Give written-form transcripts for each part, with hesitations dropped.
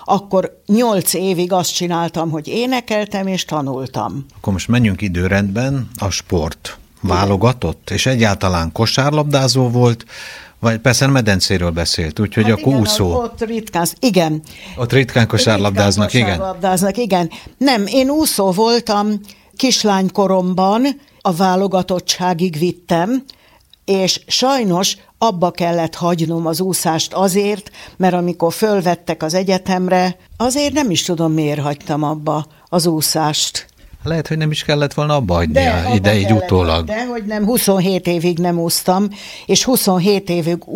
akkor 8 évig azt csináltam, hogy énekeltem és tanultam. Akkor most menjünk időrendben, a sport válogatott, és egyáltalán kosárlabdázó volt, vagy persze medencéről beszélt, úgyhogy hát akkor igen, úszó. Ott ritkán, igen. Ott ritkán kosárlabdáznak, igen. Nem, én úszó voltam, kislánykoromban a válogatottságig vittem, és sajnos abba kellett hagynom az úszást azért, mert amikor fölvettek az egyetemre, azért nem is tudom, miért hagytam abba az úszást. Lehet, hogy nem is kellett volna abba hagynia ide így utólag. De hogy nem, 27 évig nem úsztam, és 27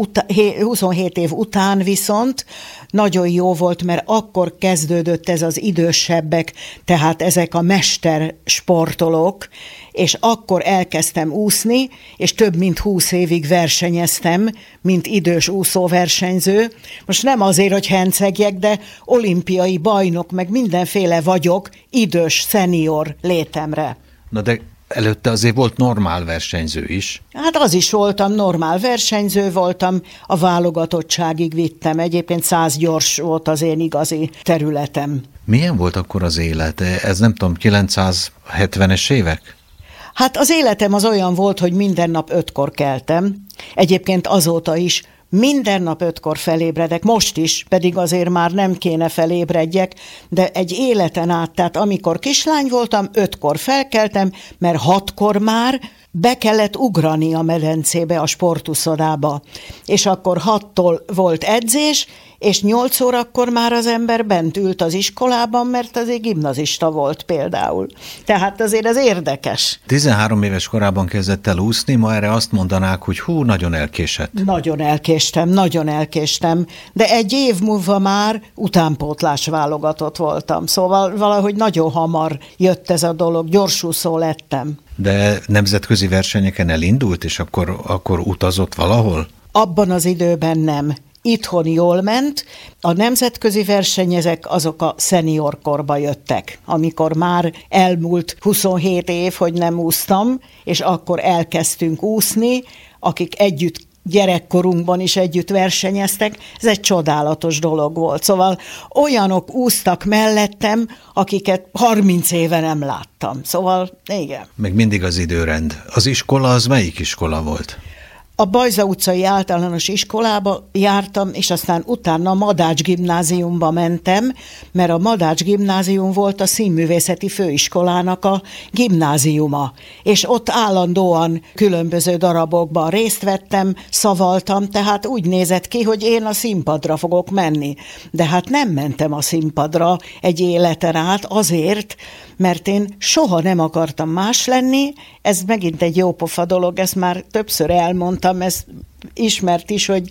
év után viszont nagyon jó volt, mert akkor kezdődött ez az idősebbek, tehát ezek a mestersportolók, és akkor elkezdtem úszni, és több mint 20 évig versenyeztem, mint idős úszóversenyző. Most nem azért, hogy hencegjek, de olimpiai bajnok, meg mindenféle vagyok idős, szenior létemre. Na de előtte azért volt normál versenyző is. Hát az is voltam, normál versenyző voltam, a válogatottságig vittem. Egyébként 100 gyors volt az én igazi területem. Milyen volt akkor az élet? Ez nem tudom, 970-es évek? Hát az életem az olyan volt, hogy minden nap 5-kor keltem. Egyébként azóta is minden nap 5-kor felébredek, most is, pedig azért már nem kéne felébredjek, de egy életen át, tehát amikor kislány voltam, 5-kor felkeltem, mert 6-kor már be kellett ugrani a medencébe, a sportuszodába. És akkor 6-tól volt edzés, és 8 órakor már az ember bent ült az iskolában, mert azért gimnazista volt például. Tehát azért ez érdekes. 13 éves korában kezdett el úszni, ma erre azt mondanák, hogy hú, nagyon elkésett. Nagyon elkéstem, de egy év múlva már utánpótlás válogatott voltam, szóval valahogy nagyon hamar jött ez a dolog, gyorsúszó lettem. De nemzetközi versenyeken elindult, és akkor utazott valahol? Abban az időben nem. Itthon jól ment, a nemzetközi versenyezek azok a szeniorkorba jöttek, amikor már elmúlt 27 év, hogy nem úsztam, és akkor elkezdtünk úszni, akik együtt gyerekkorunkban is együtt versenyeztek, ez egy csodálatos dolog volt. Szóval olyanok úsztak mellettem, akiket 30 éve nem láttam. Szóval igen. Meg mindig az időrend. Az iskola az melyik iskola volt? A Bajza utcai általános iskolába jártam, és aztán utána a Madács gimnáziumba mentem, mert a Madács gimnázium volt a Színművészeti Főiskolának a gimnáziuma. És ott állandóan különböző darabokban részt vettem, szavaltam, tehát úgy nézett ki, hogy én a színpadra fogok menni. De hát nem mentem a színpadra egy életen át azért, mert én soha nem akartam más lenni, ez megint egy jópofa dolog, ezt már többször elmondtam, ez ismert is, hogy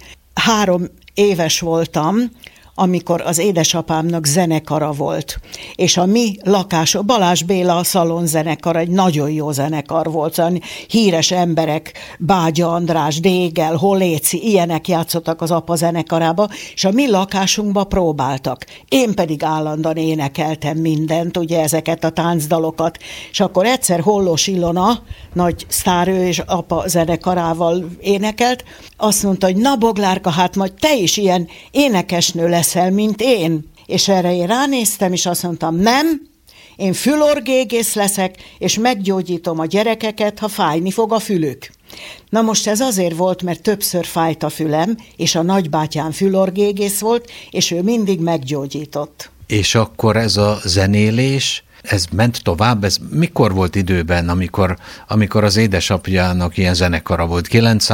3 éves voltam, amikor az édesapámnak zenekara volt. És a mi lakások, Balázs Béla a szalonzenekar, egy nagyon jó zenekar volt, szóval híres emberek, Bágya András, Dégel, Holéci, ilyenek játszottak az apa zenekarába, és a mi lakásunkba próbáltak. Én pedig állandóan énekeltem mindent, ugye ezeket a táncdalokat, és akkor egyszer Hollós Ilona, nagy sztár, ő és apa zenekarával énekelt, azt mondta, hogy na Boglárka, hát majd te is ilyen énekesnő leszel, mint én. És erre én ránéztem, és azt mondtam, nem, én fülorgégész leszek, és meggyógyítom a gyerekeket, ha fájni fog a fülük. Na most ez azért volt, mert többször fájt a fülem, és a nagybátyám fülorgégész volt, és ő mindig meggyógyított. És akkor ez a zenélés, ez ment tovább? Ez mikor volt időben, amikor az édesapjának ilyen zenekara volt?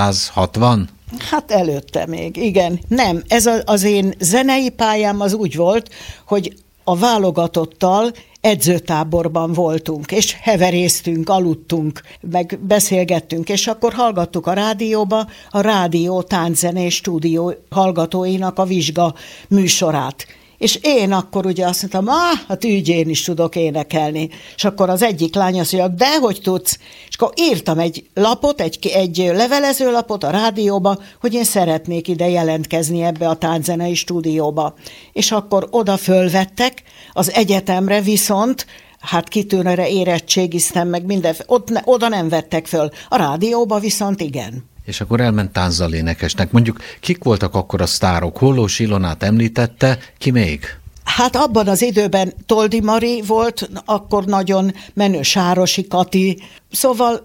960? Hát előtte még, igen. Nem, ez az én zenei pályám az úgy volt, hogy a válogatottal edzőtáborban voltunk, és heveréztünk, aludtunk, meg beszélgettünk, és akkor hallgattuk a rádióba a rádió tánczenés stúdió hallgatóinak a vizsga műsorát. És én akkor ugye azt mondtam, hát én is tudok énekelni. És akkor az egyik lány azt mondja, de hogy tudsz? És akkor írtam egy lapot, egy levelezőlapot a rádióba, hogy én szeretnék ide jelentkezni ebbe a tánczenei stúdióba. És akkor oda fölvettek, az egyetemre viszont, hát kitűnőre érettségiztem, meg minden, oda nem vettek föl. A rádióba viszont igen. És akkor elment táncdalénekesnek. Mondjuk kik voltak akkor a sztárok? Hollós Ilonát említette, ki még? Hát abban az időben Toldi Mari volt, akkor nagyon menő Sárosi Kati, szóval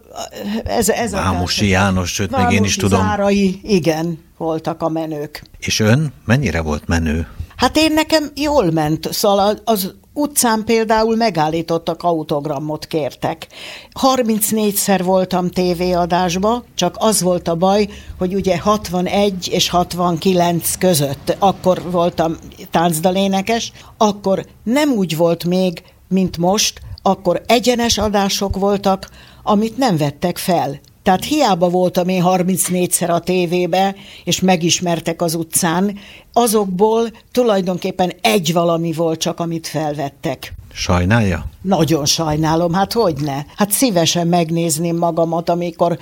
ez Vámosi János, sőt, még én is tudom. Zárai, igen, voltak a menők. És ön mennyire volt menő? Hát én nekem jól ment, szóval az utcán például megállítottak, autogramot kértek. 34-szer voltam tévéadásba, csak az volt a baj, hogy ugye 61 és 69 között, akkor voltam táncdalénekes, akkor nem úgy volt még, mint most, akkor egyenes adások voltak, amit nem vettek fel. Tehát hiába voltam én 34-szer a tévébe, és megismertek az utcán, azokból tulajdonképpen egy valami volt csak, amit felvettek. Sajnálja? Nagyon sajnálom, hát hogyne. Hát szívesen megnézném magamat, amikor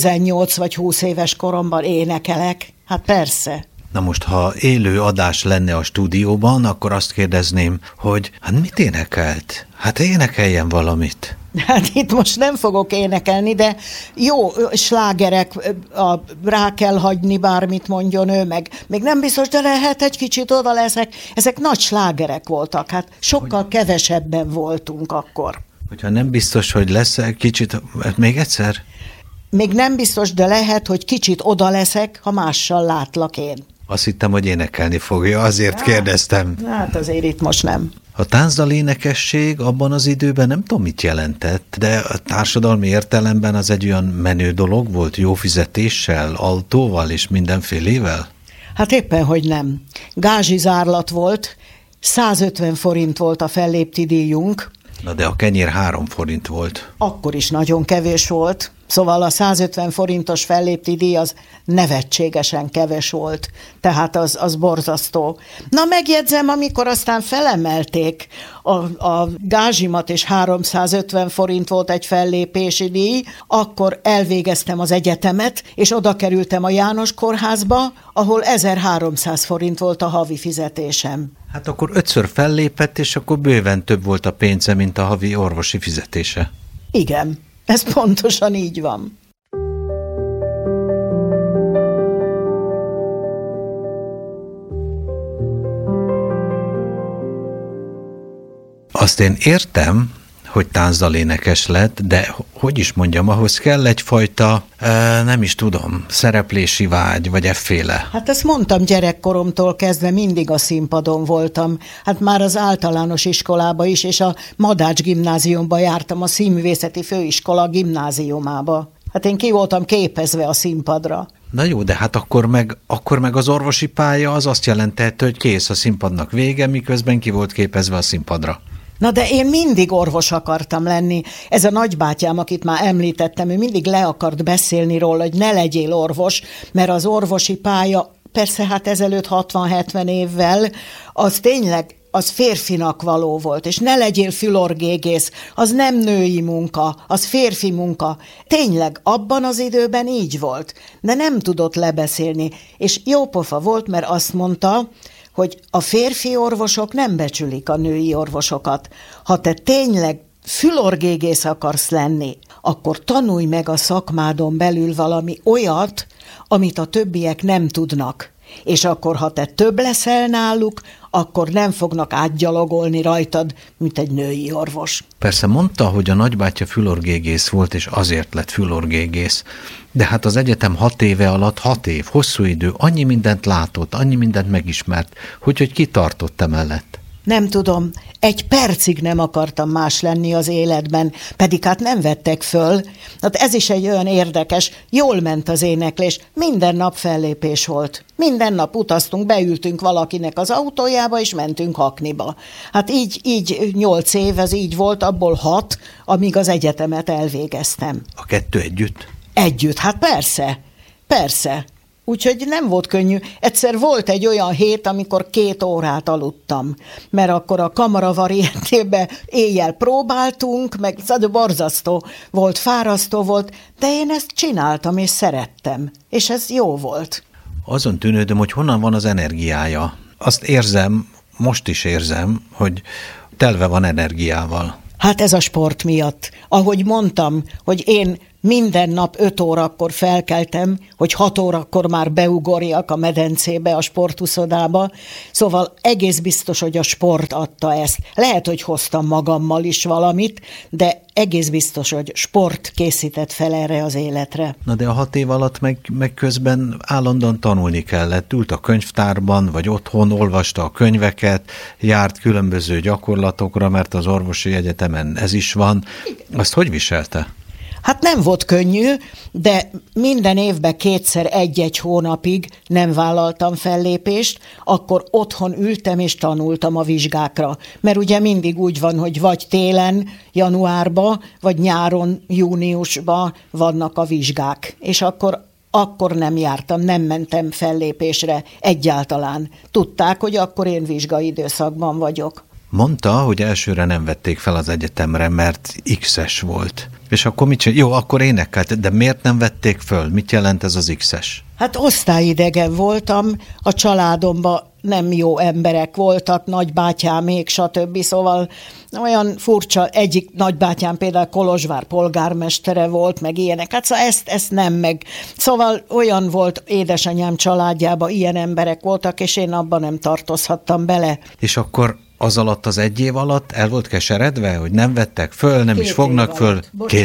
18 vagy 20 éves koromban énekelek. Hát persze. Na most, ha élő adás lenne a stúdióban, akkor azt kérdezném, hogy hát mit énekelt? Hát énekeljen valamit. Hát itt most nem fogok énekelni, de jó slágerek, rá kell hagyni, bármit mondjon ő, meg még nem biztos, de lehet egy kicsit oda leszek. Ezek nagy slágerek voltak, hát sokkal kevesebben voltunk akkor. Hogyha nem biztos, hogy lesz kicsit, még egyszer? Még nem biztos, de lehet, hogy kicsit oda leszek, ha mással látlak én. Azt hittem, hogy énekelni fogja, azért kérdeztem. Hát azért itt most nem. A táncdalénekesség abban az időben nem tudom, mit jelentett, de a társadalmi értelemben az egy olyan menő dolog volt, jó fizetéssel, autóval és mindenfélével? Hát éppen, hogy nem. Gázsi zárlat volt, 150 forint volt a fellépti díjunk. Na de a kenyér 3 forint volt. Akkor is nagyon kevés volt. Szóval a 150 forintos fellépti díj az nevetségesen kevés volt, tehát az borzasztó. Na megjegyzem, amikor aztán felemelték a gázsimat, és 350 forint volt egy fellépési díj, akkor elvégeztem az egyetemet, és oda kerültem a János Kórházba, ahol 1300 forint volt a havi fizetésem. Hát akkor 5-ször fellépett, és akkor bőven több volt a pénze, mint a havi orvosi fizetése. Igen. Ez pontosan így van. Azt én értem, hogy táncdalénekes lett, de hogy is mondjam, ahhoz kell egyfajta, nem is tudom, szereplési vágy, vagy efféle. Hát ezt mondtam, gyerekkoromtól kezdve mindig a színpadon voltam. Hát már az általános iskolába is, és a Madács gimnáziumba jártam, a Színművészeti Főiskola gimnáziumába. Hát én ki voltam képezve a színpadra. Na jó, de hát akkor meg az orvosi pálya az azt jelentette, hogy kész, a színpadnak vége, miközben ki volt képezve a színpadra. Na de én mindig orvos akartam lenni. Ez a nagybátyám, akit már említettem, ő mindig le akart beszélni róla, hogy ne legyél orvos, mert az orvosi pálya, persze hát ezelőtt 60-70 évvel, az tényleg az férfinak való volt, és ne legyél fülorgégész, az nem női munka, az férfi munka. Tényleg, abban az időben így volt, de nem tudott lebeszélni, és jó pofa volt, mert azt mondta, hogy a férfi orvosok nem becsülik a női orvosokat. Ha te tényleg fülorgégész akarsz lenni, akkor tanulj meg a szakmádon belül valami olyat, amit a többiek nem tudnak. És akkor, ha te több leszel náluk, akkor nem fognak átgyalogolni rajtad, mint egy női orvos. Persze mondta, hogy a nagybátyja fülorgégész volt, és azért lett fülorgégész. De hát az egyetem 6 éve alatt, 6 év, hosszú idő, annyi mindent látott, annyi mindent megismert, hogy kitartott emellett. Nem tudom, egy percig nem akartam más lenni az életben, pedig hát nem vettek föl. Hát ez is egy olyan érdekes, jól ment az éneklés, minden nap fellépés volt. Minden nap utaztunk, beültünk valakinek az autójába, és mentünk hakniba. Hát így 8 év, ez így volt, abból 6, amíg az egyetemet elvégeztem. A 2 együtt? Együtt, hát persze. Úgyhogy nem volt könnyű. Egyszer volt egy olyan hét, amikor 2 órát aludtam, mert akkor a kamaravarietébe éjjel próbáltunk, meg borzasztó volt, fárasztó volt, de én ezt csináltam és szerettem, és ez jó volt. Azon tűnődöm, hogy honnan van az energiája. Azt érzem, most is érzem, hogy telve van energiával. Hát ez a sport miatt. Ahogy mondtam, hogy én minden nap 5 órakor felkeltem, hogy 6 órakor már beugorjak a medencébe, a sportuszodába. Szóval egész biztos, hogy a sport adta ezt. Lehet, hogy hoztam magammal is valamit, de egész biztos, hogy sport készített fel erre az életre. Na de a 6 év alatt meg közben állandóan tanulni kellett. Ült a könyvtárban, vagy otthon, olvasta a könyveket, járt különböző gyakorlatokra, mert az orvosi egyetemen ez is van. Azt hogy viselte? Hát nem volt könnyű, de minden évben 2-szer 1-1 hónapig nem vállaltam fellépést, akkor otthon ültem és tanultam a vizsgákra. Mert ugye mindig úgy van, hogy vagy télen, januárban, vagy nyáron, júniusban vannak a vizsgák. És akkor nem jártam, nem mentem fellépésre egyáltalán. Tudták, hogy akkor én vizsgaidőszakban vagyok. Mondta, hogy elsőre nem vették fel az egyetemre, mert X-es volt. És akkor mit csinál? Jó, akkor énekelt, de miért nem vették föl? Mit jelent ez az X-es? Hát osztályidegen voltam, a családomban nem jó emberek voltak, nagybátyámék, stb. Szóval olyan furcsa, egyik nagybátyám például Kolozsvár polgármestere volt, meg ilyenek. Hát szóval ezt nem meg. Szóval olyan volt édesanyám családjában, ilyen emberek voltak, és én abban nem tartozhattam bele. És akkor az alatt, az 1 év alatt el volt keseredve, hogy nem vettek föl, nem 2 is fognak föl?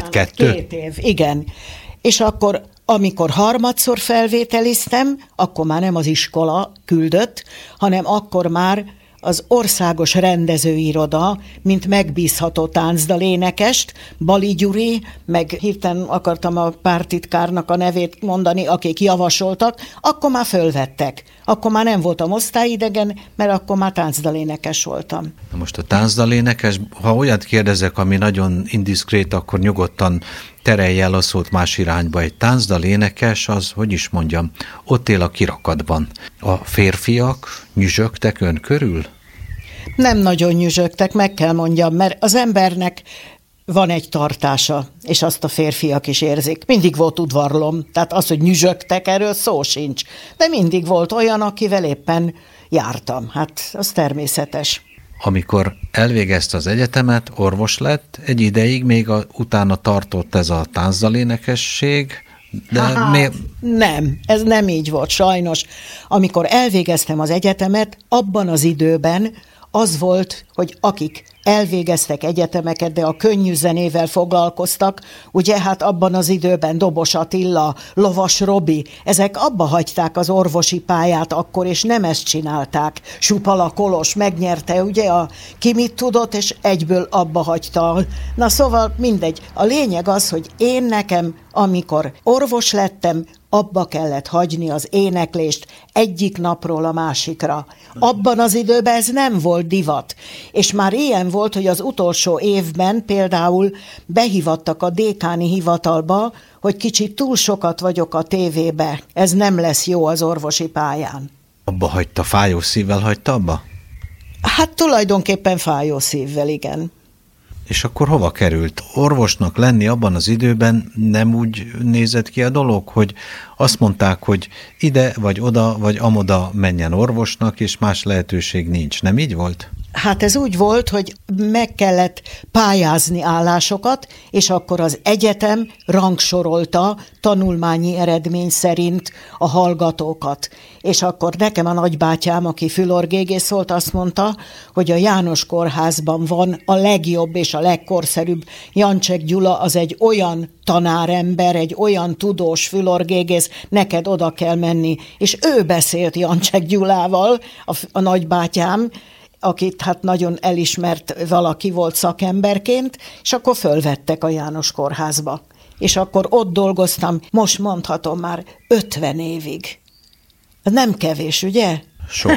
2 év, igen. És akkor, amikor harmadszor felvételiztem, akkor már nem az iskola küldött, hanem akkor már az országos rendezőiroda, mint megbízható táncdalénekest, Bali Gyuri, meg hirtelen akartam a pártitkárnak a nevét mondani, akik javasoltak, akkor már fölvettek. Akkor már nem voltam osztályidegen, mert akkor már táncdalénekes voltam. Na most a táncdalénekes, ha olyat kérdezek, ami nagyon indiszkrét, akkor nyugodtan terelj el a szót más irányba. Egy táncdalénekes, az, hogy is mondjam, ott él a kirakatban. A férfiak nyüzsögtek ön körül? Nem nagyon nyüzsögtek, meg kell mondjam, mert az embernek van egy tartása, és azt a férfiak is érzik. Mindig volt udvarlom, tehát az, hogy nyüzsögtek, erről szó sincs. De mindig volt olyan, akivel éppen jártam. Hát az természetes. Amikor elvégezte az egyetemet, orvos lett, egy ideig még utána tartott ez a táncdalénekesség, de nem, ez nem így volt, sajnos. Amikor elvégeztem az egyetemet, abban az időben az volt, hogy akik elvégeztek egyetemeket, de a könnyű zenével foglalkoztak, ugye hát abban az időben Dobos Attila, Lovas Robi, ezek abba hagyták az orvosi pályát akkor, és nem ezt csinálták. Supala Kolos megnyerte, ugye, ki mit tudott, és egyből abba hagyta. Na szóval mindegy. A lényeg az, hogy én nekem, amikor orvos lettem, abba kellett hagyni az éneklést egyik napról a másikra. Abban az időben ez nem volt divat. És már ilyen volt, hogy az utolsó évben például behívattak a dékáni hivatalba, hogy kicsit túl sokat vagyok a tévébe. Ez nem lesz jó az orvosi pályán. Abba hagyta, fájó szívvel hagyta abba? Hát tulajdonképpen fájó szívvel, igen. És akkor hova került? Orvosnak lenni abban az időben nem úgy nézett ki a dolog, hogy azt mondták, hogy ide, vagy oda, vagy amoda menjen orvosnak, és más lehetőség nincs. Nem így volt? Hát ez úgy volt, hogy meg kellett pályázni állásokat, és akkor az egyetem rangsorolta tanulmányi eredmény szerint a hallgatókat. És akkor nekem a nagybátyám, aki fülorgégész volt, azt mondta, hogy a János Kórházban van a legjobb és a legkorszerűbb. Jancsek Gyula az egy olyan tanárember, egy olyan tudós fülorgégész, neked oda kell menni. És ő beszélt Jancsek Gyulával, a nagybátyám, akit hát nagyon elismert valaki volt szakemberként, és akkor fölvettek a János Kórházba. És akkor ott dolgoztam, most mondhatom már 50 évig. Nem kevés, ugye? Sok.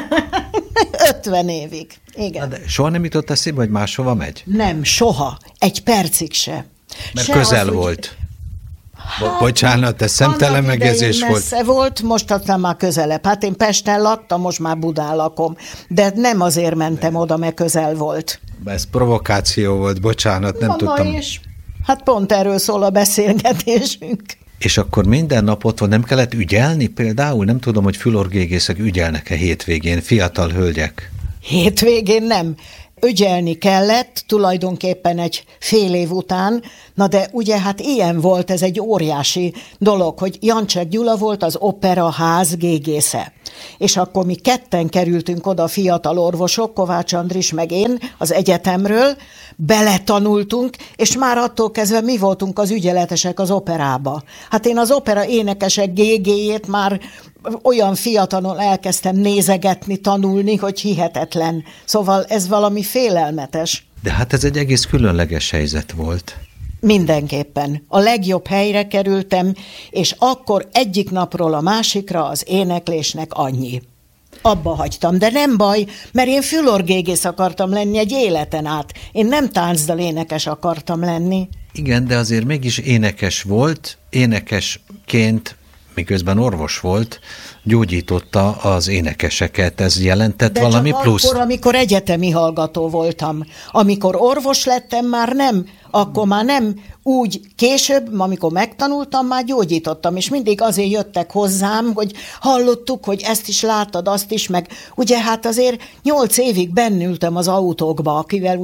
50 évig, igen. De soha nem jutott eszébe, hogy máshova megy? Nem, soha. Egy percig se. Mert se közel az, volt. Bocsánat, ez szemtelen megjegyzés volt. Messze volt, most aztán már közelebb. Hát én Pesten laktam, most már Budán lakom. De nem azért mentem oda, mert közel volt. Ez provokáció volt, bocsánat, nem tudtam. És hát pont erről szól a beszélgetésünk. És akkor minden nap ott van, nem kellett ügyelni például? Nem tudom, hogy fülorgégészek ügyelnek-e hétvégén, fiatal hölgyek. Hétvégén nem. ügyelni kellett, tulajdonképpen egy fél év után, na de ugye hát ilyen volt, ez egy óriási dolog, hogy Jancsek Gyula volt az Operaház gégésze. És akkor mi ketten kerültünk oda, fiatal orvosok, Kovács Andris meg én az egyetemről, beletanultunk, és már attól kezdve mi voltunk az ügyeletesek az operába. Hát én az opera énekesek gégéjét már olyan fiatalon elkezdtem nézegetni, tanulni, hogy hihetetlen. Szóval ez valami félelmetes. De hát ez egy egész különleges helyzet volt. Mindenképpen. A legjobb helyre kerültem, és akkor egyik napról a másikra az éneklésnek annyi. Abba hagytam, de nem baj, mert én fülorgégész akartam lenni egy életen át. Én nem táncdal énekes akartam lenni. Igen, de azért mégis énekes volt, énekesként, miközben orvos volt, gyógyította az énekeseket. Ez jelentett de valami plusz? Akkor, amikor egyetemi hallgató voltam. Amikor orvos lettem, már nem. Akkor már nem úgy később, amikor megtanultam, már gyógyítottam, és mindig azért jöttek hozzám, hogy hallottuk, hogy ezt is láttad, azt is, meg ugye hát azért 8 évig bennültem az autókba,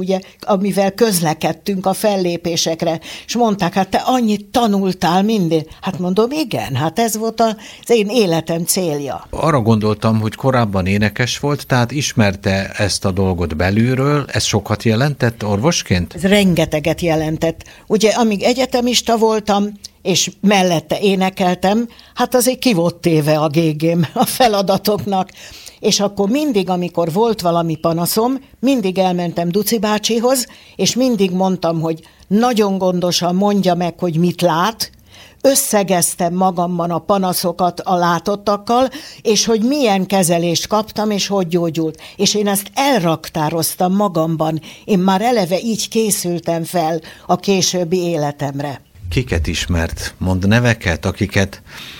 amivel közlekedtünk a fellépésekre, és mondták, hát te annyit tanultál mindig. Hát mondom, igen, hát ez volt az én életem célja. Arra gondoltam, hogy korábban énekes volt, tehát ismerte ezt a dolgot belülről, ez sokat jelentett orvosként? Ez rengeteget jelentett. Ugye, amíg egyetemista voltam, és mellette énekeltem, hát azért ki volt téve a gégém a feladatoknak. És akkor mindig, amikor volt valami panaszom, mindig elmentem Duci bácsihoz, és mindig mondtam, hogy nagyon gondosan mondja meg, hogy mit lát, összegeztem magamban a panaszokat a látottakkal, és hogy milyen kezelést kaptam, és hogy gyógyult. És én ezt elraktároztam magamban. Én már eleve így készültem fel a későbbi életemre. Kiket ismert? Mond neveket, akiket...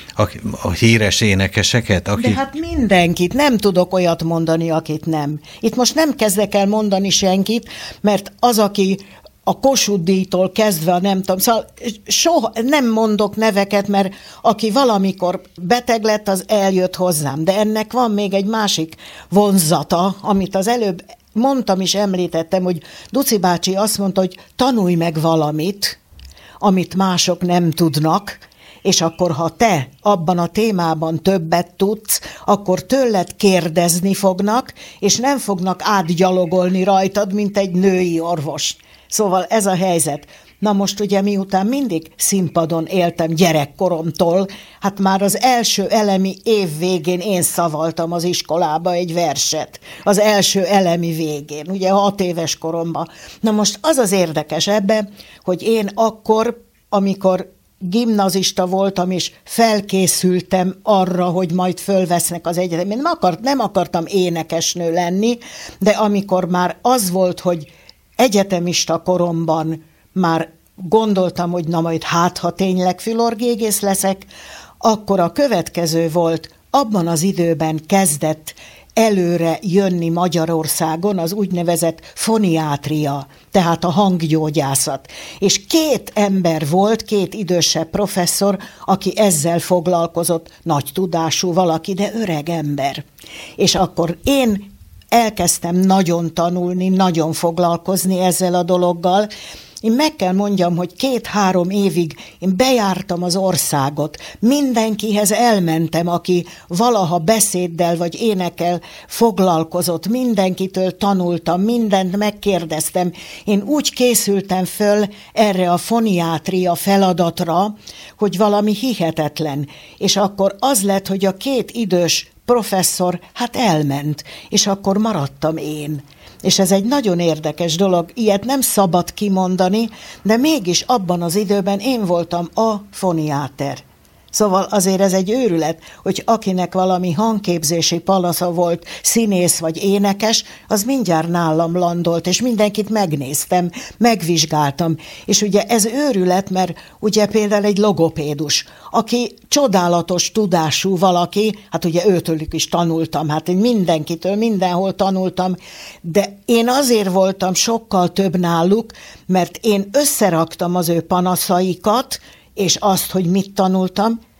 A híres énekeseket? De hát mindenkit, nem tudok olyat mondani, akit nem. Itt most nem kezdek el mondani senkit, mert az, aki a Kossuth díjtól kezdve a nem tudom, szóval soha nem mondok neveket, mert aki valamikor beteg lett, az eljött hozzám. De ennek van még egy másik vonzata, amit az előbb mondtam és említettem, hogy Duci bácsi azt mondta, hogy tanulj meg valamit, amit mások nem tudnak, és akkor, ha te abban a témában többet tudsz, akkor tőled kérdezni fognak, és nem fognak átgyalogolni rajtad, mint egy női orvos. Szóval ez a helyzet. Na most ugye miután mindig színpadon éltem gyerekkoromtól, hát már az első elemi év végén én szavaltam az iskolába egy verset. Az első elemi végén, ugye 6 éves koromban. Na most az az érdekes ebben, hogy én akkor, amikor gimnazista voltam, és felkészültem arra, hogy majd fölvesznek az egyetemen. Nem akartam énekesnő lenni, de amikor már az volt, hogy egyetemista koromban már gondoltam, hogy na majd ha tényleg fülorgégész leszek, akkor a következő volt, abban az időben kezdett előre jönni Magyarországon az úgynevezett foniátria, tehát a hanggyógyászat. És 2 ember volt, 2 idősebb professzor, aki ezzel foglalkozott, nagy tudású valaki, de öreg ember. És akkor én elkezdtem nagyon tanulni, nagyon foglalkozni ezzel a dologgal. Én meg kell mondjam, hogy 2-3 évig én bejártam az országot, mindenkihez elmentem, aki valaha beszéddel vagy énekkel foglalkozott, mindenkitől tanultam, mindent megkérdeztem. Én úgy készültem föl erre a foniátria feladatra, hogy valami hihetetlen. És akkor az lett, hogy a 2 idős professzor hát elment, és akkor maradtam én. És ez egy nagyon érdekes dolog, ilyet nem szabad kimondani, de mégis abban az időben én voltam a foniáter. Szóval azért ez egy őrület, hogy akinek valami hangképzési panasza volt, színész vagy énekes, az mindjárt nálam landolt, és mindenkit megnéztem, megvizsgáltam. És ugye ez őrület, mert ugye például egy logopédus, aki csodálatos tudású valaki, hát ugye őtőlük is tanultam, hát én mindenkitől, mindenhol tanultam, de én azért voltam sokkal több náluk, mert én összeraktam az ő panaszaikat, és azt, hogy mit tanultam,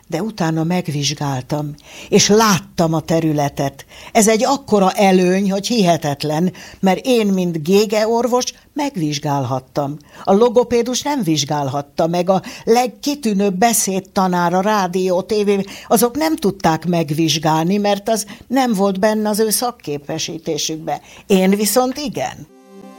de utána megvizsgáltam, és láttam a területet. Ez egy akkora előny, hogy hihetetlen, mert én, mint gégeorvos, megvizsgálhattam. A logopédus nem vizsgálhatta meg, a legkitűnőbb beszédtanár, a rádió, tévé, azok nem tudták megvizsgálni, mert az nem volt benne az ő szakképesítésükbe. Én viszont igen.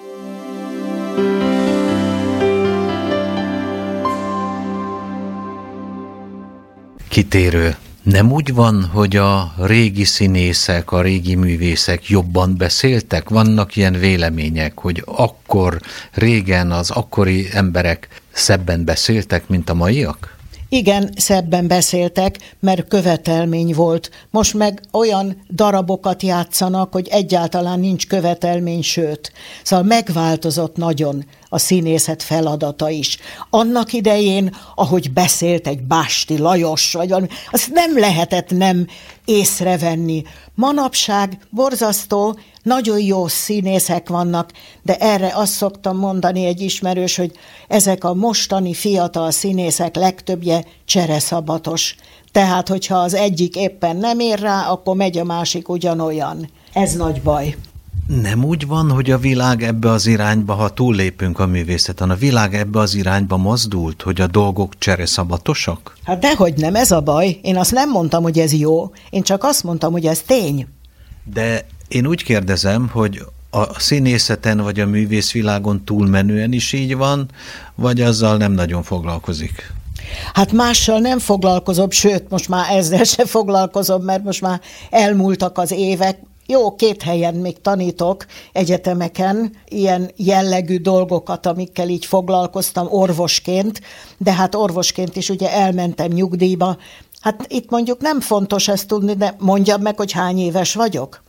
Kitérő. Nem úgy van, hogy a régi színészek, a régi művészek jobban beszéltek? Vannak ilyen vélemények, hogy akkor, régen az akkori emberek szebben beszéltek, mint a maiak? Igen, szebben beszéltek, mert követelmény volt. Most meg olyan darabokat játszanak, hogy egyáltalán nincs követelmény, sőt. Szóval megváltozott nagyon a színészet feladata is. Annak idején, ahogy beszélt egy Básti Lajos, vagy valami, azt nem lehetett nem észrevenni. Manapság borzasztó, nagyon jó színészek vannak, de erre azt szoktam mondani egy ismerős, hogy ezek a mostani fiatal színészek legtöbbje csereszabatos. Tehát, hogyha az egyik éppen nem ér rá, akkor megy a másik ugyanolyan. Ez nagy baj. Nem úgy van, hogy a világ ebbe az irányba, ha túllépünk a művészeten, a világ ebbe az irányba mozdult, hogy a dolgok csereszabatosak? Hát dehogy nem, ez a baj. Én azt nem mondtam, hogy ez jó. Én csak azt mondtam, hogy ez tény. De én úgy kérdezem, hogy a színészeten vagy a művészvilágon túlmenően is így van, vagy azzal nem nagyon foglalkozik? Hát mással nem foglalkozom, sőt, most már ezzel se foglalkozom, mert most már elmúltak az évek. Jó, 2 helyen még tanítok egyetemeken ilyen jellegű dolgokat, amikkel így foglalkoztam orvosként, de hát orvosként is ugye elmentem nyugdíjba. Hát itt mondjuk nem fontos ezt tudni, de mondjam meg, hogy hány éves vagyok?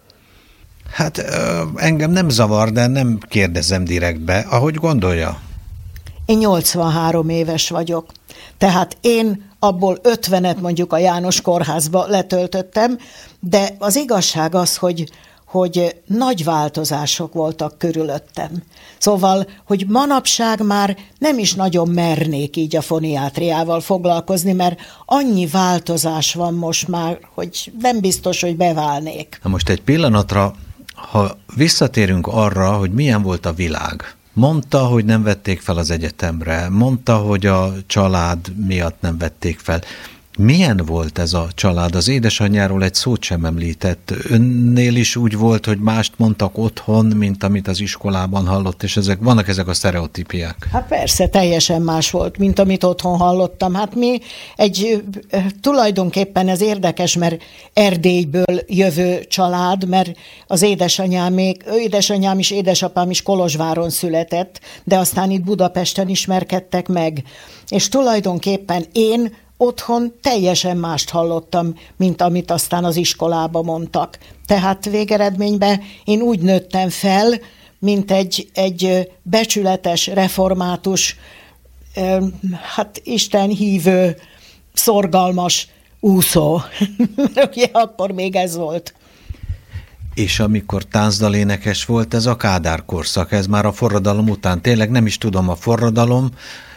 Hát engem nem zavar, de nem kérdezem direktbe, ahogy gondolja. Én 83 éves vagyok. Tehát én abból 50-et mondjuk a János Kórházba letöltöttem, de az igazság az, hogy nagy változások voltak körülöttem. Szóval, hogy manapság már nem is nagyon mernék így a foniátriával foglalkozni, mert annyi változás van most már, hogy nem biztos, hogy beválnék. Na most egy pillanatra, ha visszatérünk arra, hogy milyen volt a világ. Mondta, hogy nem vették fel az egyetemre, mondta, hogy a család miatt nem vették fel. Milyen volt ez a család? Az édesanyjáról egy szót sem említett. Önnél is úgy volt, hogy mást mondtak otthon, mint amit az iskolában hallott, és vannak ezek a sztereotípiák? Hát persze, teljesen más volt, mint amit otthon hallottam. Hát mi tulajdonképpen ez érdekes, mert Erdélyből jövő család, mert az édesanyám is, édesapám is Kolozsváron született, de aztán itt Budapesten ismerkedtek meg. És tulajdonképpen én otthon teljesen mást hallottam, mint amit aztán az iskolában mondtak. Tehát végeredményben én úgy nőttem fel, mint egy becsületes, református, hát Isten hívő, szorgalmas úszó. Ugye akkor még ez volt. És amikor táncdalénekes volt, ez a Kádár korszak, ez már a forradalom után. Tényleg nem is tudom, a forradalom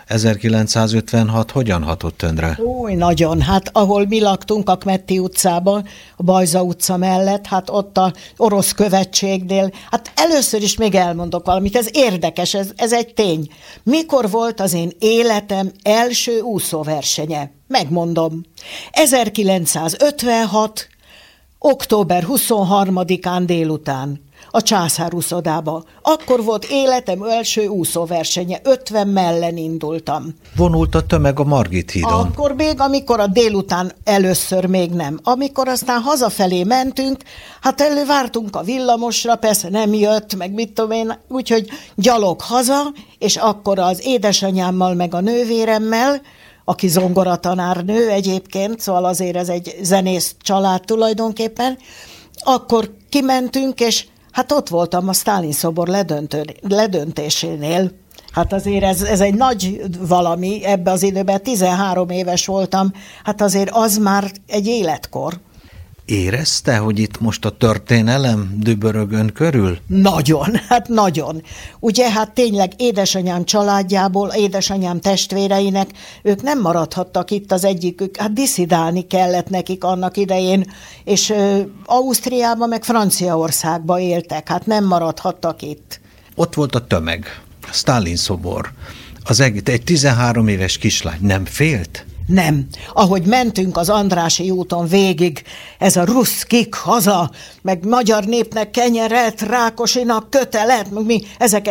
1956 hogyan hatott önre? Új, nagyon. Hát ahol mi laktunk, a Kmetti utcában, a Bajza utca mellett, hát ott az orosz követségnél, hát először is még elmondok valamit, ez érdekes, ez egy tény. Mikor volt az én életem első úszóversenye? Megmondom. 1956. október 23-án délután. A Császárúszodába. Akkor volt életem első úszóversenye, 50 mellen indultam. Vonult a tömeg a Margit hídon. Akkor még, amikor a délután először még nem. Amikor aztán hazafelé mentünk, hát vártunk a villamosra, persze nem jött, meg mit tudom én, úgyhogy gyalog haza, és akkor az édesanyámmal meg a nővéremmel, aki zongoratanárnő egyébként, szóval azért ez egy zenész család tulajdonképpen, akkor kimentünk, és hát ott voltam a Sztálin szobor ledöntésénél. Hát azért ez egy nagy valami, ebbe az időben 13 éves voltam, hát azért az már egy életkor. Érezte, hogy itt most a történelem dübörög ön körül? Nagyon, hát nagyon. Ugye, hát tényleg édesanyám családjából, édesanyám testvéreinek, ők nem maradhattak itt az egyikük, hát diszidálni kellett nekik annak idején, és Ausztriában meg Franciaországban éltek, hát nem maradhattak itt. Ott volt a tömeg, a Sztálin szobor. Egy 13 éves kislány nem félt? Nem. Ahogy mentünk az Andrássy úton végig, ez a ruszkik haza, meg magyar népnek kenyeret, Rákosinak kötelet, meg mi ezeket